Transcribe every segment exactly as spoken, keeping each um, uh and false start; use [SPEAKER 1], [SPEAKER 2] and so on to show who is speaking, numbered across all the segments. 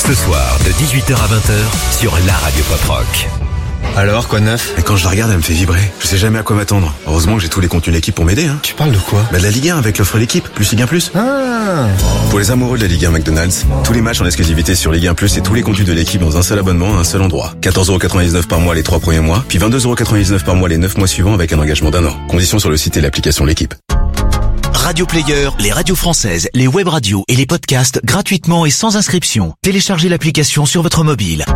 [SPEAKER 1] Ce soir, de dix-huit heures à vingt heures, sur la radio Pop Rock.
[SPEAKER 2] Alors, quoi de neuf?
[SPEAKER 3] Et quand je la regarde, elle me fait vibrer. Je sais jamais à quoi m'attendre. Heureusement que j'ai tous les contenus de l'équipe pour m'aider, hein.
[SPEAKER 2] Tu parles de quoi?
[SPEAKER 3] Bah de la Ligue un avec l'offre l'équipe, plus Ligue un plus.
[SPEAKER 2] Ah.
[SPEAKER 3] Pour les amoureux de la Ligue un McDonald's, tous les matchs en exclusivité sur Ligue un plus et tous les contenus de l'équipe dans un seul abonnement à un seul endroit. quatorze euros quatre-vingt-dix-neuf par mois les trois premiers mois, puis vingt-deux euros quatre-vingt-dix-neuf par mois les neuf mois suivants avec un engagement d'un an. Conditions sur le site et l'application l'équipe.
[SPEAKER 4] Radio Player, les radios françaises, les web radios et les podcasts gratuitement et sans inscription. Téléchargez l'application sur votre mobile.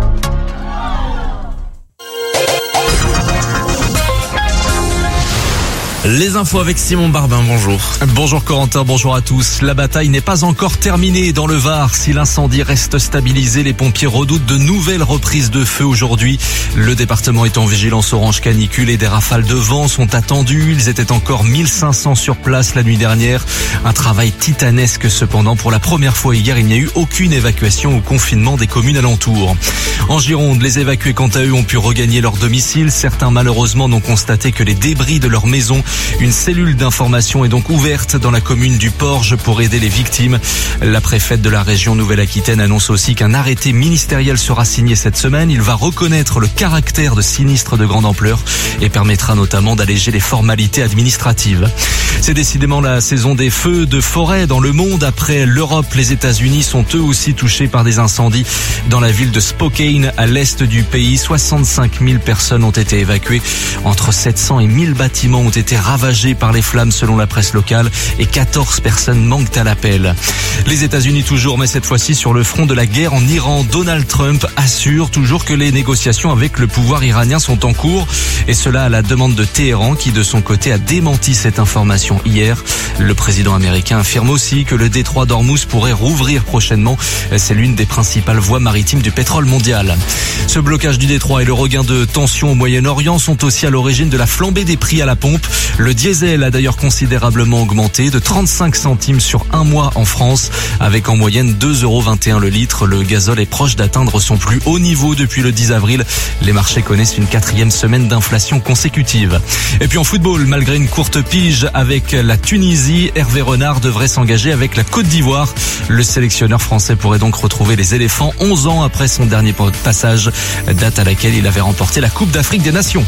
[SPEAKER 5] Les infos avec Simon Barbin, bonjour.
[SPEAKER 6] Bonjour Corentin, bonjour à tous. La bataille n'est pas encore terminée dans le Var. Si l'incendie reste stabilisé, les pompiers redoutent de nouvelles reprises de feu aujourd'hui. Le département est en vigilance orange canicule et des rafales de vent sont attendues. Ils étaient encore mille cinq cents sur place la nuit dernière. Un travail titanesque cependant. Pour la première fois hier, il n'y a eu aucune évacuation ou confinement des communes alentours. En Gironde, les évacués quant à eux ont pu regagner leur domicile. Certains malheureusement n'ont constaté que les débris de leur maison. Une cellule d'information est donc ouverte dans la commune du Porge pour aider les victimes. La préfète de la région Nouvelle-Aquitaine annonce aussi qu'un arrêté ministériel sera signé cette semaine. Il va reconnaître le caractère de sinistre de grande ampleur et permettra notamment d'alléger les formalités administratives. C'est décidément la saison des feux de forêt dans le monde. Après l'Europe, les États-Unis sont eux aussi touchés par des incendies dans la ville de Spokane, à l'est du pays. soixante-cinq mille personnes ont été évacuées. Entre sept cents et mille bâtiments ont été ravagés par les flammes selon la presse locale et quatorze personnes manquent à l'appel. Les États-Unis toujours, mais cette fois-ci sur le front de la guerre en Iran. Donald Trump assure toujours que les négociations avec le pouvoir iranien sont en cours et cela à la demande de Téhéran qui de son côté a démenti cette information hier. Le président américain affirme aussi que le détroit d'Ormuz pourrait rouvrir prochainement. C'est l'une des principales voies maritimes du pétrole mondial. Ce blocage du détroit et le regain de tension au Moyen-Orient sont aussi à l'origine de la flambée des prix à la pompe. Le diesel a d'ailleurs considérablement augmenté de trente-cinq centimes sur un mois en France, avec en moyenne deux euros vingt et un le litre. Le gazole est proche d'atteindre son plus haut niveau depuis le dix avril. Les marchés connaissent une quatrième semaine d'inflation consécutive. Et puis en football, malgré une courte pige avec la Tunisie, Hervé Renard devrait s'engager avec la Côte d'Ivoire. Le sélectionneur français pourrait donc retrouver les éléphants onze ans après son dernier passage, date à laquelle il avait remporté la Coupe d'Afrique des Nations.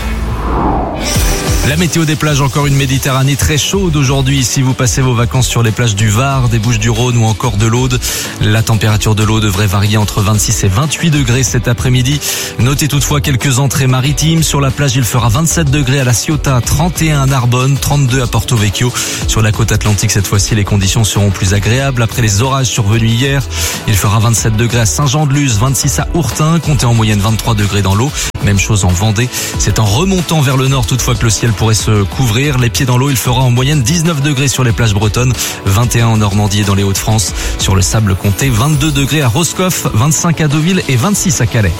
[SPEAKER 6] La météo des plages, encore une Méditerranée très chaude aujourd'hui. Si vous passez vos vacances sur les plages du Var, des Bouches-du-Rhône ou encore de l'Aude, la température de l'eau devrait varier entre vingt-six et vingt-huit degrés cet après-midi. Notez toutefois quelques entrées maritimes. Sur la plage, il fera vingt-sept degrés à La Ciotat, trente et un à Narbonne, trente-deux à Porto Vecchio. Sur la côte atlantique, cette fois-ci, les conditions seront plus agréables. Après les orages survenus hier, il fera vingt-sept degrés à Saint-Jean-de-Luz, vingt-six à Ourtin, comptez en moyenne vingt-trois degrés dans l'eau. Même chose en Vendée. C'est en remontant vers le nord toutefois que le ciel pourrait se couvrir. Les pieds dans l'eau, il fera en moyenne dix-neuf degrés sur les plages bretonnes, vingt et un en Normandie et dans les Hauts-de-France. Sur le sable compté, vingt-deux degrés à Roscoff, vingt-cinq à Deauville et vingt-six à Calais.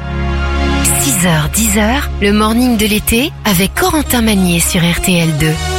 [SPEAKER 7] six heures dix, le morning de l'été avec Corentin Magnier sur R T L deux.